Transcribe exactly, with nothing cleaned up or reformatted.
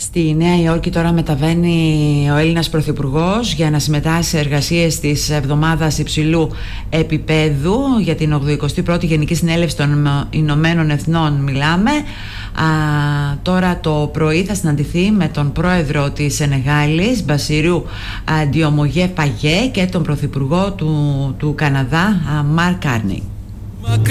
Στη Νέα Υόρκη τώρα μεταβαίνει ο Έλληνας Πρωθυπουργός για να συμμετάσχει σε εργασίες της εβδομάδας υψηλού επίπεδου για την ογδοηκοστή πρώτη Γενική Συνέλευση των Ηνωμένων Εθνών μιλάμε. Α, τώρα το πρωί θα συναντηθεί με τον πρόεδρο της Σενεγάλης Μπασιρού Ντιομογέ Φαγέ και τον πρωθυπουργό του, του Καναδά Μαρκ Κάρνεϊ.